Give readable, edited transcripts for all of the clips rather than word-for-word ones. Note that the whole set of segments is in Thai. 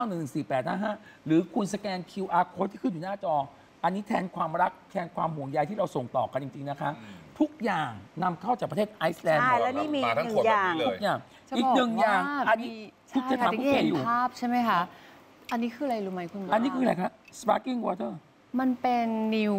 114-855หรือคุณสแกน QR code ที่ขึ้นอยู่หน้าจออันนี้แทนความรักแทนความห่วงใยที่เราส่งต่อกันจริงๆนะคะทุกอย่างนำเข้าจากประเทศไอซ์แลนด์ใช่แล้วนี่มีหนึ่งอย่างทุกอย่างอีกหนึ่งอย่างอันนี้คุณจะถามคุณเฟย์อยู่ภาพใช่ไหมคะอันนี้คืออะไรรู้ไหมคุณอันนี้คืออะไรครับ Sparkling Water มันเป็น New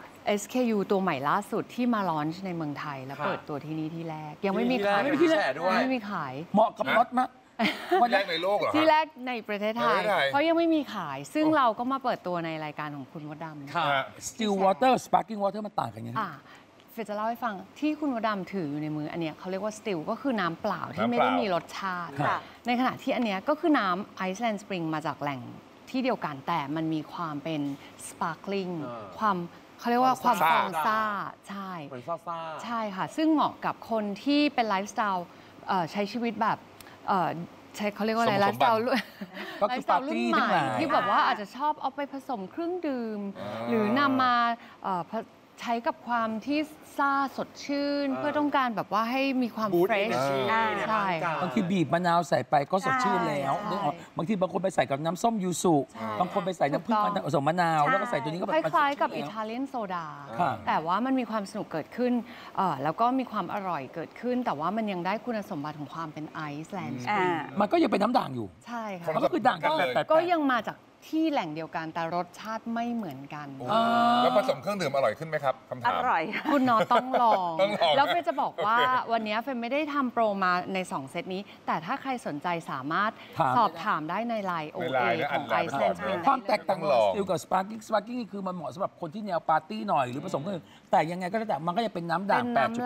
SKU ตัวใหม่ล่าสุดที่มาลอนช์ในเมืองไทยแล้วเปิดตัวที่นี่ที่แรกยังไม่มีขายไม่มีที่แรกไม่มีขายเหมาะกับรถมากที่แรกในโลกเหรอที่แรกในประเทศไทยเพราะยังไม่มีขายซึ่งเราก็มาเปิดตัวในรายการของคุณมดดำ Still Water Sparkling Water มันต่างกันยังไงเฟย์จะเล่าให้ฟังที่คุณมดดำถืออยู่ในมืออันเนี้ยเขาเรียกว่า still ก็คือน้ำเปล่าที่ไม่ได้มีรสชาติในขณะที่อันเนี้ยก็คือน้ำ Iceland Spring มาจากแหล่งที่เดียวกันแต่มันมีความเป็น sparkling ความเขาเรียกว่าความฟองซ่าใช่เหมือนซ่าใช่ค่ะซึ่งเหมาะกับคนที่เป็นไลฟ์สไตล์ใช้ชีวิตแบบใช้เขาเรียกว่าอะไรไลฟ์สไตล์รุ่นใหม่ที่แบบว่าอาจจะชอบเอาไปผสมเครื่องดื่มหรือนำมาใช้กับความที่ซ่าสดชื่นเพื่อต้องการแบบว่าให้มีความเฟรชใช่บางทีบีบมะนาวใส่ไปก็สดชื่นแล้วบางทีบางคนไปใส่กับน้ำส้มยูสุบางคนไปใส่น้ำผึ้งผสมมะนาวแล้วก็ใส่ตัวนี้ก็แบบคล้ายๆกับอิตาเลียนโซดาแต่ว่ามันมีความสนุกเกิดขึ้นแล้วก็มีความอร่อยเกิดขึ้นแต่ว่ามันยังได้คุณสมบัติของความเป็นไอซ์แลนด์มันก็ยังเป็นน้ำด่างอยู่ใช่ค่ะมันก็คือด่างก็ยังมาจากที่แหล่งเดียวกันแต่รสชาติไม่เหมือนกันแล้วผสมเครื่องดื่มอร่อยขึ้นไหมครับคำถามอร่อยคุณน้อต้องลองแล้วเฟย์จะบอกว่าวันนี้เฟย์ไม่ได้ทำโปรมาใน2เซตนี้แต่ถ้าใครสนใจสามารถสอบถามได้ในไลน์ OA ของไอซ์แลนด์ความแตกต่างของสติลกับสปาร์กิ้งคือมันเหมาะสำหรับคนที่แนวปาร์ตี้หน่อยหรือผสมเครื่องดื่มแต่ยังไงก็แล้วแต่มันก็จะเป็นน้ำด่าง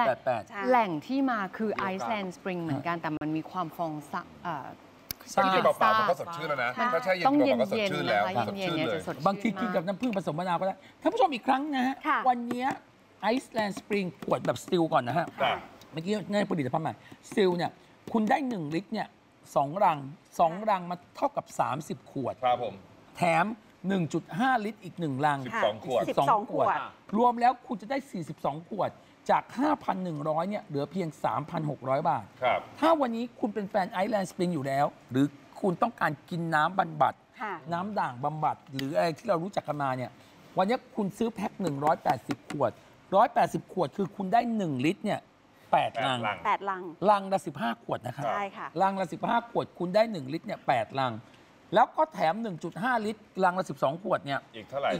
8.88 แหล่งที่มาคือไอซ์แลนด์สปริงเหมือนกันแต่มันมีความฟองซักที่กินเปล่าๆมันก็สดชื่นแล้วนะถ้าใช่เย็นๆก็สดชื่นแล้วสดชื่นเลยบางทีกินกับน้ำผึ้งผสมมะนาวก็ได้ท่านผู้ชมอีกครั้งนะฮะวันนี้ไอซ์แลนด์สปริงขวดแบบสติลก่อนนะฮะเมื่อกี้ในผลิตภัณฑ์ใหม่สติลเนี่ยคุณได้1ลิตรเนี่ย2รังมันเท่ากับ30ขวดครับผมแถม 1.5 ลิตรอีก1รัง 12ขวดรวมแล้วคุณจะได้42ขวดจาก 5,100 เนี่ยเหลือเพียง 3,600 บาทถ้าวันนี้คุณเป็นแฟนไอซ์แลนด์สปริงอยู่แล้วหรือคุณต้องการกินน้ำบำบัดน้ำด่างบำบัดหรืออะไรที่เรารู้จักกันมาเนี่ยวันนี้คุณซื้อแพ็ค180ขวด180ขวดคือคุณได้1ลิตรเนี่ย8ลังลังละ15ขวดนะครับใช่ค่ะลังละ15ขวดคุณได้1ลิตรเนี่ย8ลังแล้วก็แถม 1.5 ลิตรลังละ12ขวดเนี่ยอีกเท่าไหร่อีก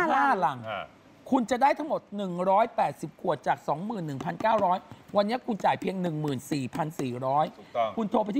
5 ลังคุณจะได้ทั้งหมด180ขวดจาก 21,900 วันนี้คุณจ่ายเพียง 14,400 คุณโทรไปที่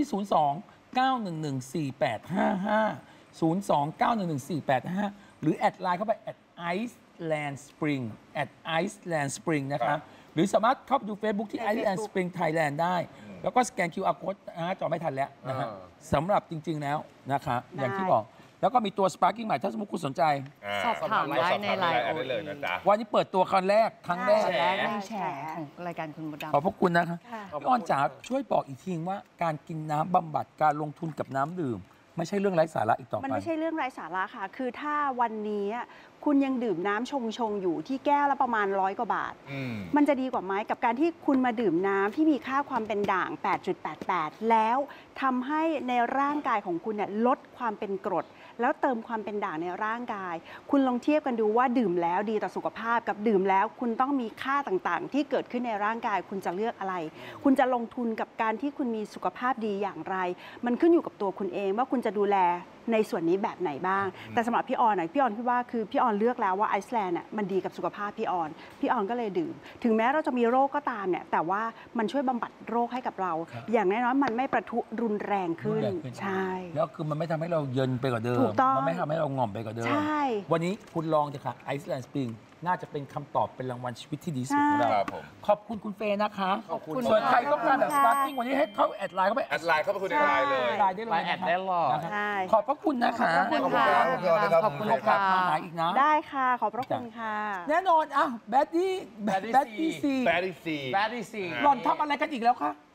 02-911-4855 02-911-4855 หรือแอดไลน์เข้าไป @Iceland Spring @Iceland Spring นะครับหรือสามารถเข้าไปดู Facebook ที่ Iceland Spring Thailand ได้แล้วก็สแกน QR Code จอไม่ทันแล้วนะฮะสำหรับจริงๆแล้วนะคะอย่างที่บอกแล้วก็มีตัว Sparkling ใหม่ถ้าสมมติคุณสนใจสอบถามได้ในไลน์ได้เลยนะจ๊ะวันนี้เปิดตัวครั้งแรกในแชร์ของรายการคุณมดดำขอบพระคุณนะคะพี่อ้อนจ๋าช่วยบอกอีกทีว่าการกินน้ำบำบัดการลงทุนกับน้ำดื่มไม่ใช่เรื่องไร้สาระอีกต่อไปมันไม่ใช่เรื่องไร้สาระค่ะคือถ้าวันนี้คุณยังดื่มน้ำชงอยู่ที่แก้วละประมาณ100 กว่าบาทมันจะดีกว่าไหมกับการที่คุณมาดื่มน้ำที่มีค่าความเป็นด่าง 8.88 แล้วทำให้ในร่างกายของคุณเนี่ยลดความเป็นกรดแล้วเติมความเป็นด่างในร่างกายคุณลองเทียบกันดูว่าดื่มแล้วดีต่อสุขภาพกับดื่มแล้วคุณต้องมีค่าต่างๆที่เกิดขึ้นในร่างกายคุณจะเลือกอะไรคุณจะลงทุนกับการที่คุณมีสุขภาพดีอย่างไรมันขึ้นอยู่กับตัวคุณเองว่าคุณจะดูแลในส่วนนี้แบบไหนบ้างแต่สำหรับพี่ออนพี่ออนคิดว่าคือพี่ออนเลือกแล้วว่าไอซ์แลนด์มันดีกับสุขภาพพี่ออนก็เลยดื่มถึงแม้เราจะมีโรคก็ตามเนี่ยแต่ว่ามันช่วยบำบัดโรคให้กับเราอย่างน้อยๆมันไม่ประทุรุนแรงขึ้นใช่แล้วคือมันไม่ทำให้เราเยินไปกว่าเดิมมันไม่ทำให้เราง่อมไปกว่าเดิมวันนี้คุณลองจะค่ะไอซ์แลนด์สปริงน่าจะเป็นคำตอบเป็นรางวัลชีวิตที่ดีสุดของเราขอบคุณคุณเฟย์นะคะขอบคุณส่วนใครต้องการแบบสปาร์กิ้งวันนี้ให้เข้าแอดไลน์เข้าไปแอดไลน์เข้าไปคุยในไลน์เลยไลน์ได้เลยแอดได้หรอขอบพระคุณนะคะขอบคุณค่ะขอบคุณค่ะมาหาอีกนะได้ค่ะขอบพระคุณค่ะแน่นอนแบดดี้ซีหล่อนทำอะไรกันอีกแล้วคะ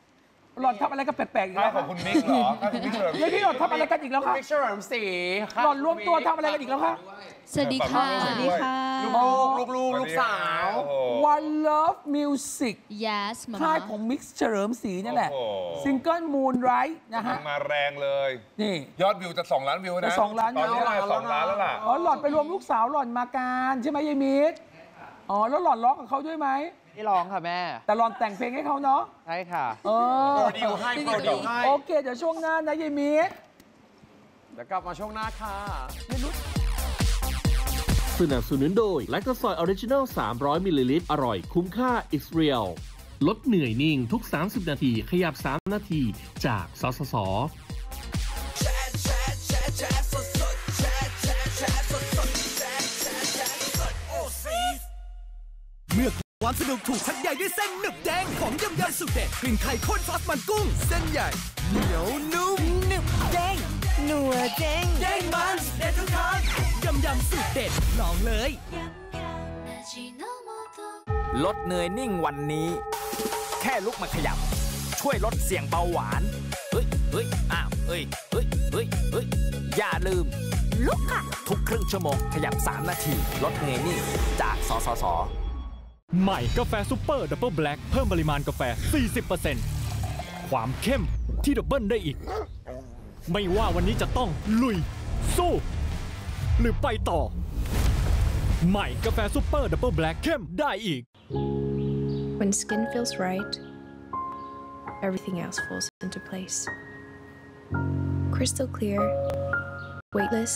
หล่อนทำอะไรกันแปลกๆอีกข้าแล้ว วของคุณมิกเหรอข้าวคุณมิกเฉลิมศรียายพี่หล่อนทำอะไรกันอีกแล้วคะมิกเฉลิมศรีหล่อนรวมตัวทำอะไรกันอีกแล้วคะสวัสดีค่ะสวัสดีค่ะลูกสาวโอ้โห One Love Music yes ค่ายของมิกซ์เฉลิมศรีนี่แหละโอ้โหซิงเกิล Moonlight นะฮะมาแรงเลยนี่ยอดวิวจะ2 ล้านวิวนะจะ2 ล้านตอนนี้ได้2 ล้านแล้วล่ะอ๋อหล่อนไปรวมลูกสาวหล่อนมาการใช่ไหมยายมิกอ๋อแล้วหล่อนร้องกับเขาด้วยไหมพี่ร้องค่ะแม่แต่หล่อนแต่งเพลงให้เขาเนาะใช่ค่ะเออโปรดิวให้โปรดิวให้โอเค เดี๋ยวช่วงหน้านะยายมิกเดี๋ยวกลับมาช่วงหน้าค่ะสนับสนุนโดยแลคโตซอยออริจินัล300 มิลลิลิตร อร่อยคุ้มค่า It's Real ลดเหนื่อยนิ่งทุก 30 นาที ขยับ 3 นาที จากสสส. เมื่อความสนุกถูกชักใยด้วยเส้นหนึบแดงของยำยำสุดเด็ดกลิ่นไข่ข้นซอสมันกุ้ง เส้นใหญ่เหนียวนุ่มหนึบแดงนัวเด้งเด้งมันเด็ดทุกทางยำยำสุดเด็ดลองเลยลดเหนื่อยนิ่งวันนี้ แค่ลุกมาขยับ ช่วยลดเสี่ยงเบาหวานอ้าวอย่าลืมลุกค่ะ ทุกครึ่งชั่วโมงขยับ3 นาที ลดเหนื่อยนิ่งจากสสส. ใหม่กาแฟซุปเปอร์ดับเบิลแบล็คเพิ่มปริมาณกาแฟ 40% ความเข้มที่ดับเบิลได้อีก ไม่ว่าวันนี้จะต้องลุยสู้หรือไปต่อ ใหม่กาแฟซุปเปอร์ดับเบิลแบล็คเข้มได้อีก When skin feels right, everything else falls into place. Crystal clear, weightless.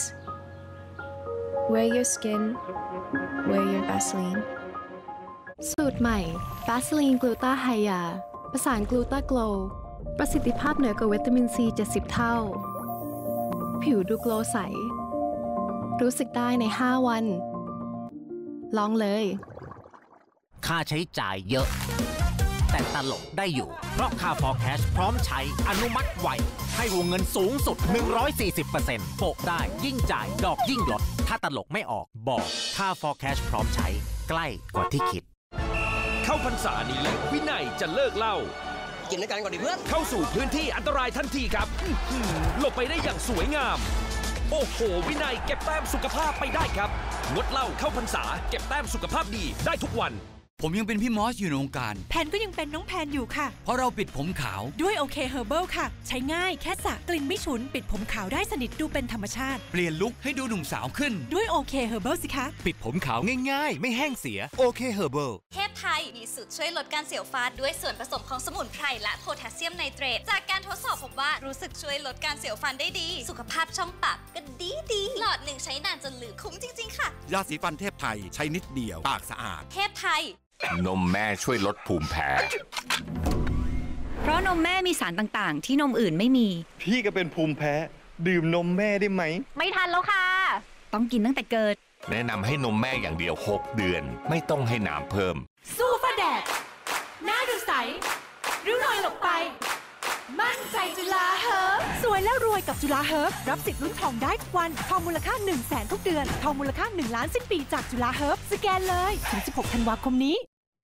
Wear your skin, wear your Vaseline. สูตรใหม่ Vaseline Gluta Hya ประสาน Gluta Glow ประสิทธิภาพเหนือกว่าวิตามินซี 70 เท่า ผิวดูโกลว์ใส รู้สึกได้ใน 5 วัน ลองเลยค่าใช้จ่ายเยอะ แต่ตลกได้อยู่ เพราะค่า Forecast พร้อมใช้อนุมัติไว ให้วงเงินสูงสุด 140% โปะได้ยิ่งจ่ายดอกยิ่งลด ถ้าตลกไม่ออกบอกค่า Forecast พร้อมใช้ใกล้กว่าที่คิดเข้าพรรษานี้วินัยจะเลิกเหล้ากินด้วยกันก่อนดิเพื่อนเข้าสู่พื้นที่อันตรายทันทีครับหลบไปได้อย่างสวยงาม โอ้โหวินัยเก็บแต้มสุขภาพไปได้ครับงดเหล้าเข้าพรรษาเก็บแต้มสุขภาพดีได้ทุกวันผมยังเป็นพี่มอสอยู่ในวงการแพนก็ยังเป็นน้องแพนอยู่ค่ะเพราะเราปิดผมขาวด้วยโอเคเฮอร์เบิลค่ะใช้ง่ายแค่สระกลิ่นไม่ฉุนปิดผมขาวได้สนิทดูเป็นธรรมชาติเปลี่ยนลุคให้ดูหนุ่มสาวขึ้นด้วยโอเคเฮอร์เบิลสิคะปิดผมขาวง่ายๆไม่แห้งเสียโอเคเฮอร์เบิลเทพไทยมีสูตรช่วยลดการเสียวฟันด้วยส่วนผสมของสมุนไพรและโพแทสเซียมไนเตรตจากการทดสอบพบว่ารู้สึกช่วยลดการเสียวฟันได้ดีสุขภาพช่องปากก็ดีหลอดหนึ่งใช้นานจนลืมคุ้มจริงๆค่ะยาสีฟันเทพไทยใช้นิดเดียวปากสะอาดเทพไทยนมแม่ช่วยลดภูมิแพ้เพราะนมแม่มีสารต่างๆที่นมอื่นไม่มีพี่ก็เป็นภูมิแพ้ดื่มนมแม่ได้ไหมไม่ทันแล้วค่ะต้องกินตั้งแต่เกิดแนะนำให้นมแม่อย่างเดียว6 เดือนไม่ต้องให้น้ำเพิ่มสู้ฟ้าแดดหน้าดูใสริ้วรอยหลบไปมั่นใจจุฬาเฮิร์บสวยแล้วรวยกับจุฬาเฮิร์บรับสิทธิ์ลุ้นทองได้ทุกวันทองมูลค่า 100,000 ทุกเดือนทองมูลค่า1 ล้านสิ้นปีจากจุฬาเฮิร์บสแกนเลยถึง16 ธันวาคมนี้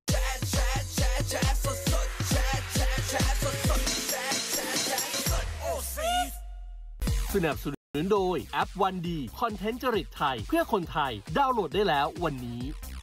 สนับสนุนโดยแอปวันดีคอนเทนต์จริตไทยเพื่อคนไทยดาวน์โหลดได้แล้ววันนี้